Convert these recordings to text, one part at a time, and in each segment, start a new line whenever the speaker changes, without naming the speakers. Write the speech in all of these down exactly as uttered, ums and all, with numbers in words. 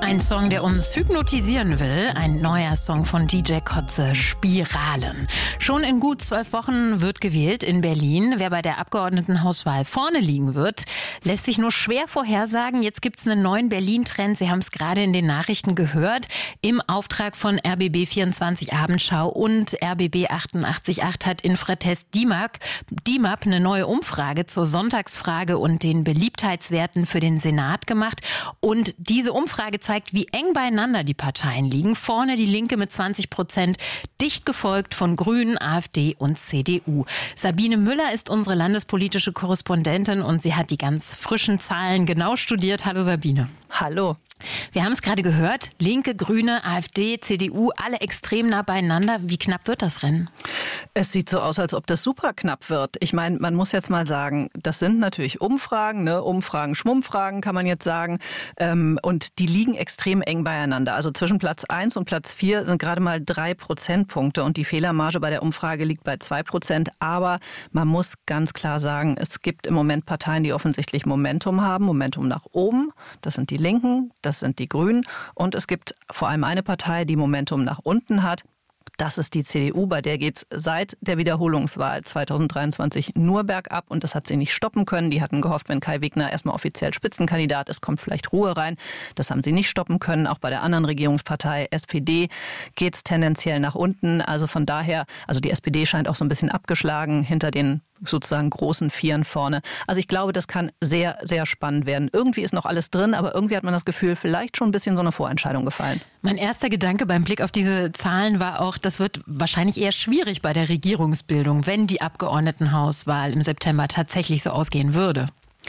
Ein Song, der uns hypnotisieren will. Ein neuer Song von D J Kotze, Spiralen. Schon in gut zwölf Wochen wird gewählt in Berlin. Wer bei der Abgeordnetenhauswahl vorne liegen wird, lässt sich nur schwer vorhersagen. Jetzt gibt's einen neuen Berlin-Trend. Sie haben es gerade in den Nachrichten gehört. Im Auftrag von R B B vierundzwanzig Abendschau und R B B achtundachtzig Komma acht hat Infratest D I M A P, D I M A P eine neue Umfrage zur Sonntagsfrage und den Beliebtheitswerten für den Senat gemacht. Und diese Umfrage zeigt, wie eng beieinander die Parteien liegen. Vorne die Linke mit zwanzig Prozent, dicht gefolgt von Grünen, AfD und C D U. Sabine Müller ist unsere landespolitische Korrespondentin und sie hat die ganz frischen Zahlen genau studiert. Hallo Sabine.
Hallo.
Wir haben es gerade gehört, Linke, Grüne, AfD, C D U, alle extrem nah beieinander. Wie knapp wird das Rennen?
Es sieht so aus, als ob das super knapp wird. Ich meine, man muss jetzt mal sagen, das sind natürlich Umfragen, ne? Umfragen, Schmummfragen kann man jetzt sagen. Ähm, und die liegen extrem eng beieinander. Also zwischen Platz eins und Platz vier sind gerade mal drei Prozentpunkte und die Fehlermarge bei der Umfrage liegt bei zwei Prozent. Aber man muss ganz klar sagen, es gibt im Moment Parteien, die offensichtlich Momentum haben, Momentum nach oben. Das sind die Linken, das sind die Grünen und es gibt vor allem eine Partei, die Momentum nach unten hat. Das ist die C D U, bei der geht es seit der Wiederholungswahl zweitausenddreiundzwanzig nur bergab und das hat sie nicht stoppen können. Die hatten gehofft, wenn Kai Wegner erstmal offiziell Spitzenkandidat ist, kommt vielleicht Ruhe rein. Das haben sie nicht stoppen können. Auch bei der anderen Regierungspartei S P D geht es tendenziell nach unten. Also von daher, also die S P D scheint auch so ein bisschen abgeschlagen hinter den sozusagen großen Vieren vorne. Also ich glaube, das kann sehr, sehr spannend werden. Irgendwie ist noch alles drin, aber irgendwie hat man das Gefühl, vielleicht schon ein bisschen so eine Vorentscheidung gefallen.
Mein erster Gedanke beim Blick auf diese Zahlen war auch, das wird wahrscheinlich eher schwierig bei der Regierungsbildung, wenn die Abgeordnetenhauswahl im September tatsächlich so ausgehen würde.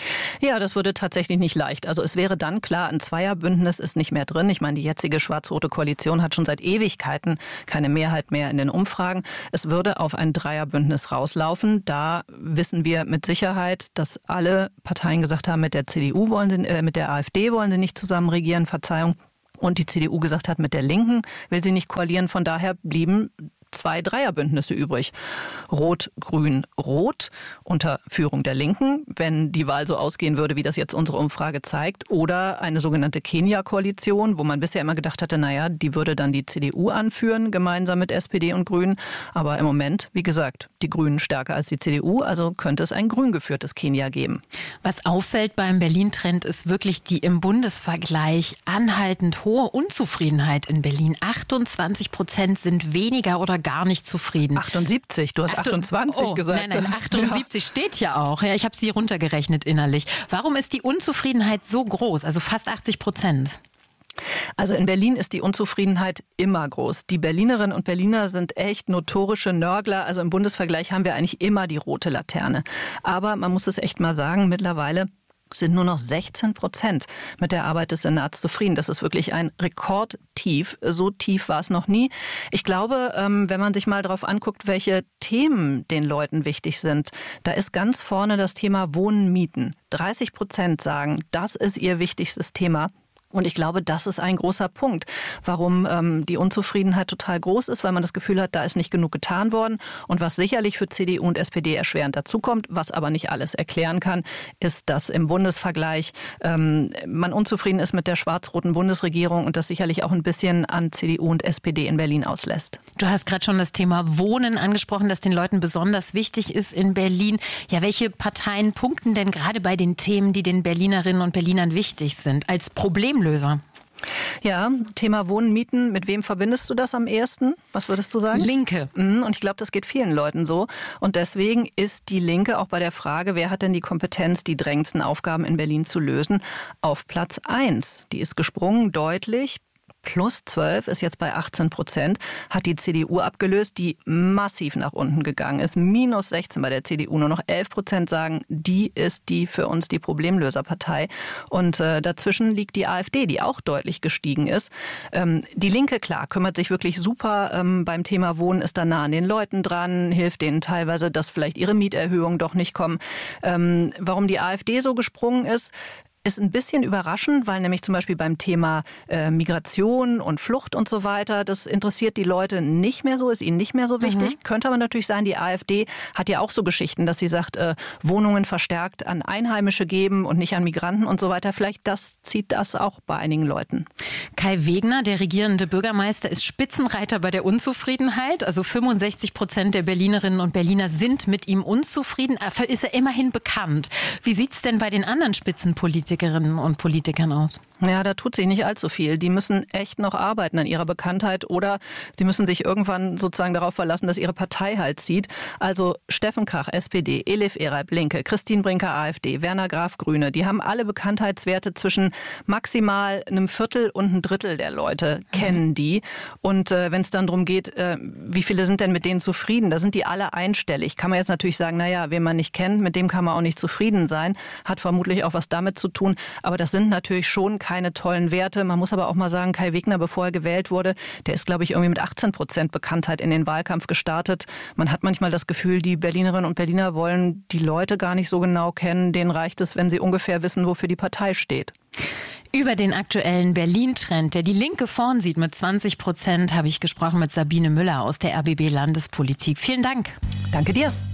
Ja, das würde tatsächlich nicht leicht. Also es wäre dann klar, ein Zweierbündnis ist nicht mehr drin. Ich meine, die jetzige schwarz-rote Koalition hat schon seit Ewigkeiten keine Mehrheit mehr in den Umfragen. Es würde auf ein Dreierbündnis rauslaufen. Da wissen wir mit Sicherheit, dass alle Parteien gesagt haben, mit der C D U wollen sie, äh, mit der AfD wollen sie nicht zusammen regieren, Verzeihung. Und die C D U gesagt hat, mit der Linken will sie nicht koalieren. Von daher blieben zwei Dreierbündnisse übrig. Rot, Grün, Rot unter Führung der Linken, wenn die Wahl so ausgehen würde, wie das jetzt unsere Umfrage zeigt. Oder eine sogenannte Kenia-Koalition, wo man bisher immer gedacht hatte, naja, die würde dann die C D U anführen, gemeinsam mit S P D und Grünen. Aber im Moment, wie gesagt, die Grünen stärker als die C D U, also könnte es ein grün geführtes Kenia geben.
Was auffällt beim Berlin-Trend ist wirklich die im Bundesvergleich anhaltend hohe Unzufriedenheit in Berlin. achtundzwanzig Prozent sind weniger oder gar nicht zufrieden.
achtundsiebzig, du hast achtundzwanzig
oh,
gesagt.
Nein, nein, achtundsiebzig ja. Steht ja auch. Ja, ich habe sie runtergerechnet innerlich. Warum ist die Unzufriedenheit so groß, also fast achtzig Prozent?
Also in Berlin ist die Unzufriedenheit immer groß. Die Berlinerinnen und Berliner sind echt notorische Nörgler. Also im Bundesvergleich haben wir eigentlich immer die rote Laterne. Aber man muss es echt mal sagen, mittlerweile sind nur noch sechzehn Prozent mit der Arbeit des Senats zufrieden. Das ist wirklich ein Rekordtief. So tief war es noch nie. Ich glaube, wenn man sich mal darauf anguckt, welche Themen den Leuten wichtig sind, da ist ganz vorne das Thema Wohnen, Mieten. dreißig Prozent sagen, das ist ihr wichtigstes Thema. Und ich glaube, das ist ein großer Punkt, warum ähm, die Unzufriedenheit total groß ist, weil man das Gefühl hat, da ist nicht genug getan worden. Und was sicherlich für C D U und S P D erschwerend dazukommt, was aber nicht alles erklären kann, ist, dass im Bundesvergleich ähm, man unzufrieden ist mit der schwarz-roten Bundesregierung und das sicherlich auch ein bisschen an C D U und S P D in Berlin auslässt.
Du hast gerade schon das Thema Wohnen angesprochen, das den Leuten besonders wichtig ist in Berlin. Ja, welche Parteien punkten denn gerade bei den Themen, die den Berlinerinnen und Berlinern wichtig sind, als Problem? Löser.
Ja, Thema Wohnen, Mieten. Mit wem verbindest du das am ehesten? Was würdest du sagen?
Linke.
Und ich glaube, das geht vielen Leuten so. Und deswegen ist die Linke auch bei der Frage, wer hat denn die Kompetenz, die drängendsten Aufgaben in Berlin zu lösen, auf Platz eins. Die ist gesprungen, deutlich. Plus zwölf ist jetzt bei achtzehn Prozent, hat die C D U abgelöst, die massiv nach unten gegangen ist. Minus sechzehn bei der C D U, nur noch elf Prozent sagen, die ist die für uns die Problemlöserpartei. Und äh, dazwischen liegt die AfD, die auch deutlich gestiegen ist. Ähm, die Linke, klar, kümmert sich wirklich super ähm, beim Thema Wohnen, ist da nah an den Leuten dran, hilft denen teilweise, dass vielleicht ihre Mieterhöhungen doch nicht kommen. Ähm, warum die AfD so gesprungen ist, Ist ein bisschen überraschend, weil nämlich zum Beispiel beim Thema äh, Migration und Flucht und so weiter, das interessiert die Leute nicht mehr so, ist ihnen nicht mehr so wichtig. Mhm. Könnte aber natürlich sein, die AfD hat ja auch so Geschichten, dass sie sagt, äh, Wohnungen verstärkt an Einheimische geben und nicht an Migranten und so weiter. Vielleicht das zieht das auch bei einigen Leuten.
Kai Wegner, der regierende Bürgermeister, ist Spitzenreiter bei der Unzufriedenheit. Also fünfundsechzig Prozent der Berlinerinnen und Berliner sind mit ihm unzufrieden. Dafür ist er immerhin bekannt. Wie sieht es denn bei den anderen Spitzenpolitikern Politikerinnen und Politikern aus?
Ja, da tut sich nicht allzu viel. Die müssen echt noch arbeiten an ihrer Bekanntheit oder sie müssen sich irgendwann sozusagen darauf verlassen, dass ihre Partei halt zieht. Also Steffen Krach, S P D, Elif Ereib, Linke, Christine Brinker, AfD, Werner Graf, Grüne, die haben alle Bekanntheitswerte zwischen maximal einem Viertel und ein Drittel der Leute kennen die. Und äh, wenn es dann darum geht, äh, wie viele sind denn mit denen zufrieden, da sind die alle einstellig. Kann man jetzt natürlich sagen, naja, wen man nicht kennt, mit dem kann man auch nicht zufrieden sein. Hat vermutlich auch was damit zu tun. Aber das sind natürlich schon keine tollen Werte. Man muss aber auch mal sagen, Kai Wegner, bevor er gewählt wurde, der ist, glaube ich, irgendwie mit achtzehn Prozent Bekanntheit in den Wahlkampf gestartet. Man hat manchmal das Gefühl, die Berlinerinnen und Berliner wollen die Leute gar nicht so genau kennen. Denen reicht es, wenn sie ungefähr wissen, wofür die Partei steht.
Über den aktuellen Berlin-Trend, der die Linke vorn sieht mit zwanzig Prozent, habe ich gesprochen mit Sabine Müller aus der R B B Landespolitik. Vielen Dank.
Danke dir.